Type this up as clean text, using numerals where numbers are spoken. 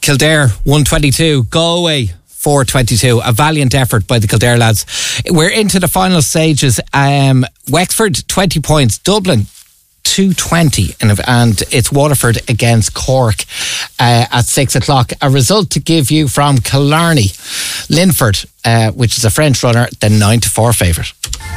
Kildare 122, Galway 422. A valiant effort by the Kildare lads. We're into the final stages. Wexford 20 points, Dublin 220, and it's Waterford against Cork at 6 o'clock. A result to give you from Killarney, Linford, which is a French runner, the 9-4 favourite.